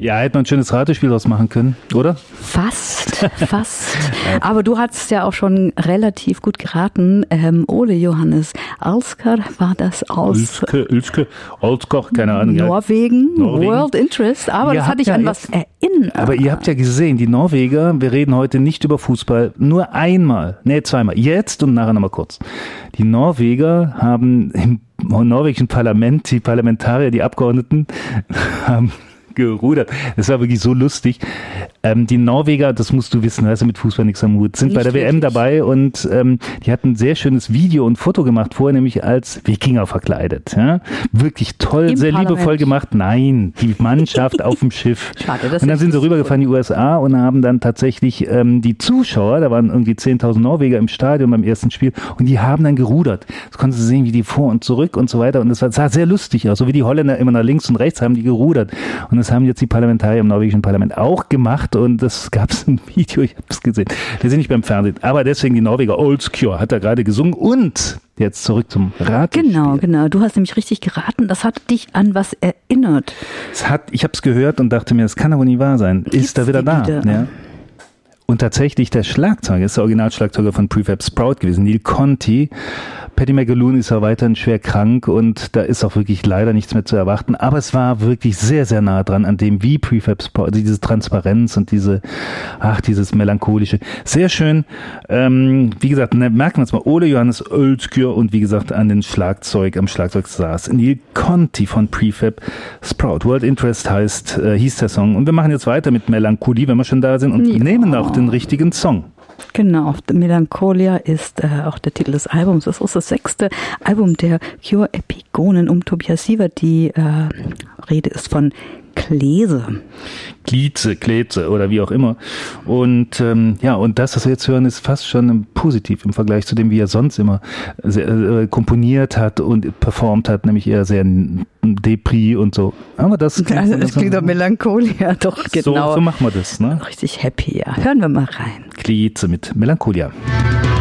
Ja, hätte man ein schönes Ratespiel draus machen können, oder? Fast. Aber du hast ja auch schon relativ gut geraten. Ole Johannes Alskar war das aus Alskar, keine Ahnung. Norwegen, World Interest. Aber das hat dich an was erinnert. Aber ihr habt ja gesehen, die Norweger, wir reden heute nicht über Fußball, nur zweimal, jetzt und nachher nochmal kurz. Die Norweger haben im norwegischen Parlament, die Parlamentarier, die Abgeordneten, haben gerudert. Das war wirklich so lustig. Die Norweger, das musst du wissen, hast du mit Fußball nichts am Hut, sind nicht bei der WM dabei und die hatten ein sehr schönes Video und Foto gemacht vorher, nämlich als Wikinger verkleidet. Ja? Wirklich toll, im sehr Parlament. Liebevoll gemacht. Nein, die Mannschaft auf dem Schiff. Schade, und dann sind sie rübergefahren in die USA und haben dann tatsächlich die Zuschauer, da waren irgendwie 10.000 Norweger im Stadion beim ersten Spiel und die haben dann gerudert. Das konntest du sehen, wie die vor und zurück und so weiter und das sah sehr lustig aus. So wie die Holländer immer nach links und rechts haben die gerudert. Und das haben jetzt die Parlamentarier im norwegischen Parlament auch gemacht und das gab es ein Video, ich habe es gesehen. Wir sind nicht beim Fernsehen, aber deswegen die Norweger Olskjør hat er gerade gesungen und jetzt zurück zum Ratespiel. Genau. Du hast nämlich richtig geraten. Das hat dich an was erinnert. Ich habe es gehört und dachte mir, das kann aber nie wahr sein. Ist er wieder da? Ja. Und tatsächlich der Schlagzeuger ist der Originalschlagzeuger von Prefab Sprout gewesen, Neil Conti. Paddy McAloon ist ja weiterhin schwer krank und da ist auch wirklich leider nichts mehr zu erwarten. Aber es war wirklich sehr, sehr nah dran an dem, wie Prefab Sprout, also diese Transparenz und dieses Melancholische. Sehr schön. Wie gesagt, merken wir uns mal, Ole Johannes Olskjør und wie gesagt am Schlagzeug saß Neil Conti von Prefab Sprout. World Interest hieß der Song. Und wir machen jetzt weiter mit Melancholie, wenn wir schon da sind und nehmen auch den richtigen Song. Genau, Melancholia ist auch der Titel des Albums. Das ist das 6. Album der Cure Epigonen um Tobias Sievert. Die Rede ist von Klese. Kleze oder wie auch immer. Und und das, was wir jetzt hören, ist fast schon positiv im Vergleich zu dem, wie er sonst immer komponiert hat und performt hat, nämlich eher sehr Depri und so. Aber das klingt doch Melancholia, doch genau. So machen wir das, ne? Richtig happy, ja. Hören wir mal rein. Kleze mit Melancholia.